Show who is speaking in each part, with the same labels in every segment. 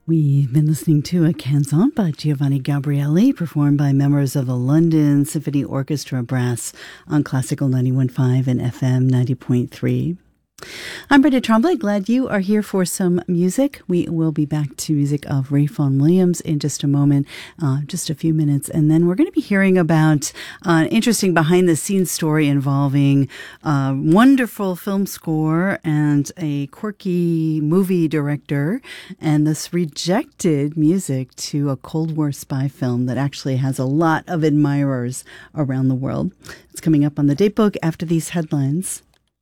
Speaker 1: We've been listening to a canzone by Giovanni Gabrieli, performed by members of the London Symphony Orchestra Brass on Classical 91.5 and FM 90.3. I'm Brenda Tremblay. Glad you are here for some music. We will be back to music of Ray Vaughan Williams in just a moment, just a few minutes. And then we're going to be hearing about an interesting behind-the-scenes story involving a wonderful film score and a quirky movie director, and this rejected music to a Cold War spy film that actually has a lot of admirers around the world. It's coming up on the Datebook after these headlines.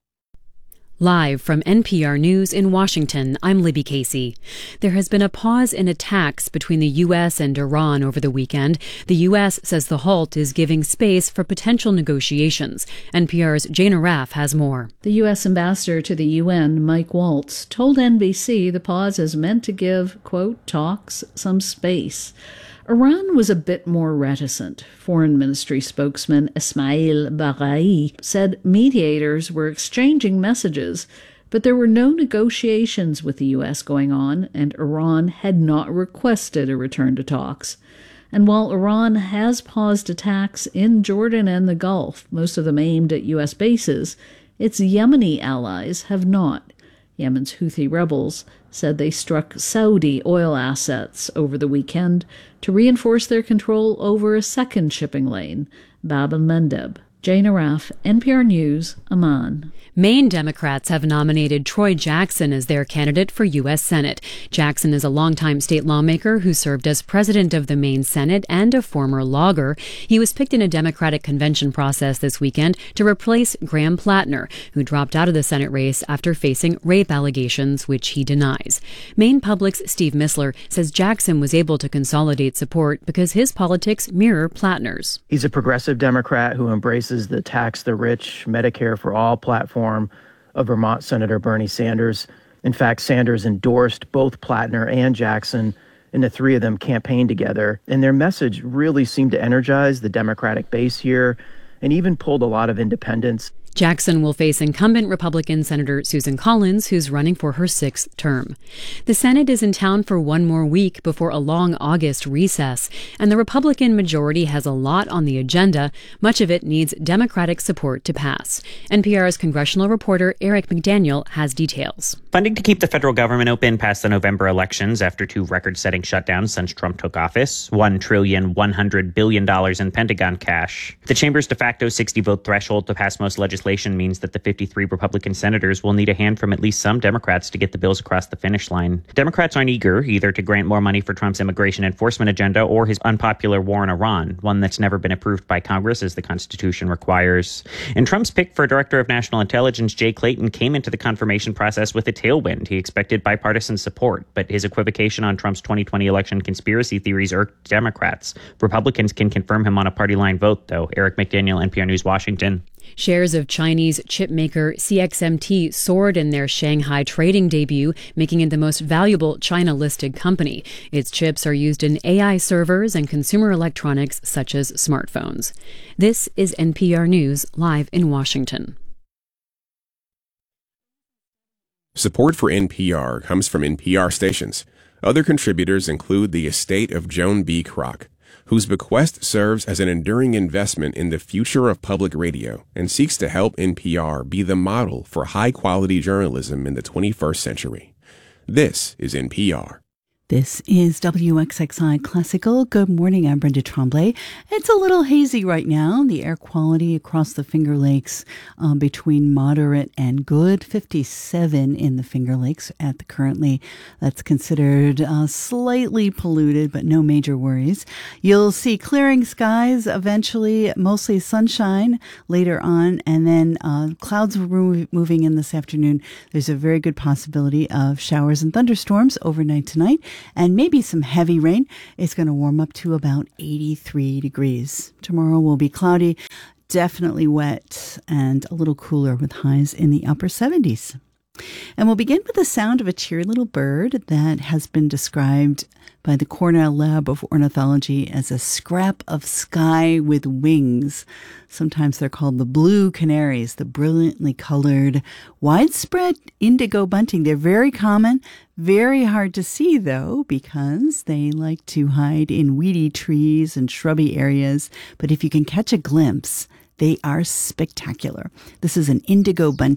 Speaker 2: Live from NPR News in Washington, I'm Libby Casey. There has been a pause in attacks between the U.S. and Iran over the weekend. The U.S. says the halt is giving space for potential negotiations. NPR's Jane Arraf has more.
Speaker 3: The U.S. ambassador to the UN, Mike Waltz, told NBC the pause is meant to give, quote, talks some space. Iran was a bit more reticent. Foreign Ministry spokesman Ismail Baghai said mediators were exchanging messages, but there were no negotiations with the U.S. going on, and Iran had not requested a return to talks. And while Iran has paused attacks in Jordan and the Gulf, most of them aimed at U.S. bases, its Yemeni allies have not. Yemen's Houthi rebels said they struck Saudi oil assets over the weekend to reinforce their control over a second shipping lane, Bab el-Mandeb. Jane Arraf, NPR News, Amman.
Speaker 2: Maine Democrats have nominated Troy Jackson as their candidate for U.S. Senate. Jackson is a longtime state lawmaker who served as president of the Maine Senate and a former logger. He was picked in a Democratic convention process this weekend to replace Graham Plattner, who dropped out of the Senate race after facing rape allegations, which he denies. Maine Public's Steve Missler says Jackson was able to consolidate support because his politics mirror Plattner's.
Speaker 4: He's a progressive Democrat who embraces the tax the rich, Medicare for all platform of Vermont Senator Bernie Sanders. In fact, Sanders endorsed both Plattner and Jackson, and the three of them campaigned together. And their message really seemed to energize the Democratic base here and even pulled a lot of independents.
Speaker 2: Jackson will face incumbent Republican Senator Susan Collins, who's running for her sixth term. The Senate is in town for one more week before a long August recess, and the Republican majority has a lot on the agenda. Much of it needs Democratic support to pass. NPR's congressional reporter Eric McDaniel has details.
Speaker 5: Funding to keep the federal government open past the November elections after two record-setting shutdowns since Trump took office, $1.1 trillion in Pentagon cash. The chamber's de facto 60-vote threshold to pass most legislation means that the 53 Republican senators will need a hand from at least some Democrats to get the bills across the finish line. Democrats aren't eager either to grant more money for Trump's immigration enforcement agenda or his unpopular war on Iran, one that's never been approved by Congress as the Constitution requires. And Trump's pick for Director of National Intelligence, Jay Clayton, came into the confirmation process with a tailwind. He expected bipartisan support, but his equivocation on Trump's 2020 election conspiracy theories irked Democrats. Republicans can confirm him on a party line vote, though. Eric McDaniel, NPR News, Washington.
Speaker 2: Shares of Chinese chip maker CXMT soared in their Shanghai trading debut, making it the most valuable China-listed company. Its chips are used in AI servers and consumer electronics such as smartphones. This is NPR News, live in Washington.
Speaker 6: Support for NPR comes from NPR stations. Other contributors include the estate of Joan B. Kroc, whose bequest serves as an enduring investment in the future of public radio and seeks to help NPR be the model for high-quality journalism in the 21st century. This is NPR.
Speaker 1: This is WXXI Classical. Good morning, I'm Brenda Tremblay. It's a little hazy right now. The air quality across the Finger Lakes between moderate and good. 57 in the Finger Lakes at the currently. That's considered slightly polluted, but no major worries. You'll see clearing skies eventually, mostly sunshine later on, and then clouds moving in this afternoon. There's a very good possibility of showers and thunderstorms overnight tonight. And maybe some heavy rain. It's going to warm up to about 83 degrees. Tomorrow will be cloudy, definitely wet, and a little cooler with highs in the upper 70s. And we'll begin with the sound of a cheery little bird that has been described by the Cornell Lab of Ornithology as a scrap of sky with wings. Sometimes they're called the blue canaries, the brilliantly colored, widespread indigo bunting. They're very common, very hard to see, though, because they like to hide in weedy trees and shrubby areas. But if you can catch a glimpse, they are spectacular. This is an indigo bunting